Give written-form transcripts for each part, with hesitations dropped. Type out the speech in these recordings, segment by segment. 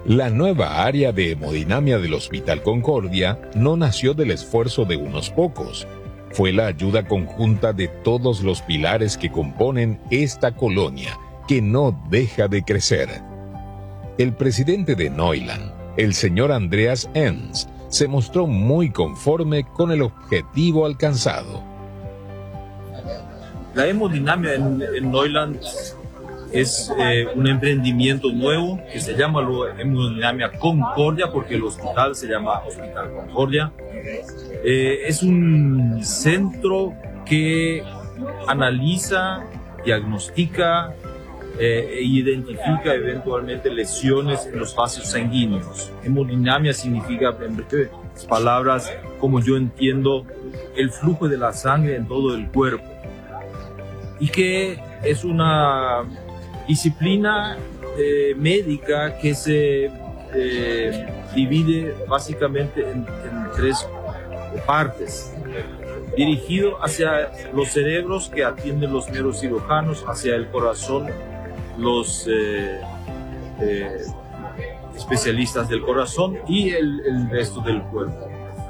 La nueva área de hemodinamia del Hospital Concordia no nació del esfuerzo de unos pocos. Fue la ayuda conjunta de todos los pilares que componen esta colonia, que no deja de crecer. El presidente de Neuland, el señor Andreas Enz, se mostró muy conforme con el objetivo alcanzado. La hemodinamia en Neuland es un emprendimiento nuevo que se llama Hemodinamia Concordia, porque el hospital se llama Hospital Concordia. Es un centro que analiza, diagnostica e identifica eventualmente lesiones en los vasos sanguíneos. Hemodinamia significa, en breves palabras, como yo entiendo, el flujo de la sangre en todo el cuerpo. Y que es una disciplina médica que se divide básicamente en tres partes. Dirigido hacia los cerebros, que atienden los neurocirujanos, hacia el corazón, los especialistas del corazón, y el resto del cuerpo.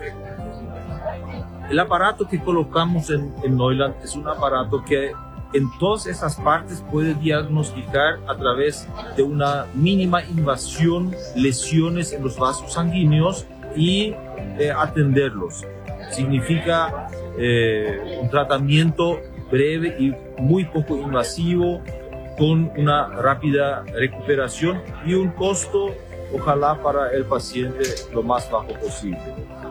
El aparato que colocamos en Neuland es un aparato que en todas esas partes puede diagnosticar a través de una mínima invasión lesiones en los vasos sanguíneos y atenderlos. Significa un tratamiento breve y muy poco invasivo, con una rápida recuperación y un costo, ojalá, para el paciente lo más bajo posible.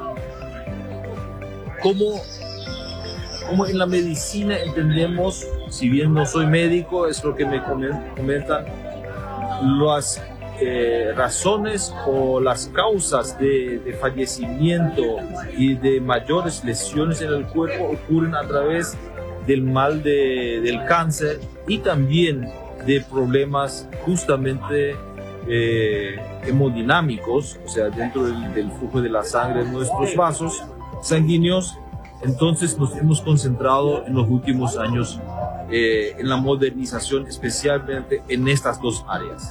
Como en la medicina entendemos, si bien no soy médico, es lo que me comentan, las razones o las causas de fallecimiento y de mayores lesiones en el cuerpo ocurren a través del mal del cáncer y también de problemas justamente hemodinámicos, o sea, dentro del flujo de la sangre en nuestros vasos sanguíneos. Entonces nos hemos concentrado en los últimos años en la modernización, especialmente en estas dos áreas.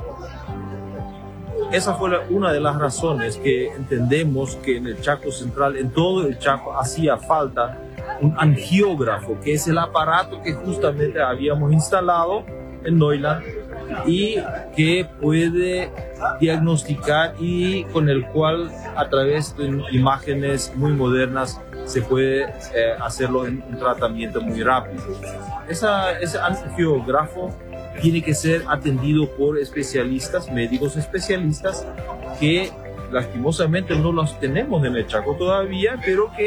Esa fue una de las razones que entendemos que en el Chaco Central, en todo el Chaco, hacía falta un angiógrafo, que es el aparato que justamente habíamos instalado en Neuland y que puede diagnosticar y con el cual, a través de imágenes muy modernas, se puede hacerlo en un tratamiento muy rápido. Ese angiógrafo tiene que ser atendido por especialistas, médicos especialistas, que lastimosamente no los tenemos en el Chaco todavía, pero que